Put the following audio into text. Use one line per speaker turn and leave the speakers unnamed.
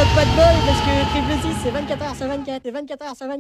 pas de bol parce que triple 6 c'est 24h sur 24 et 24h sur 24.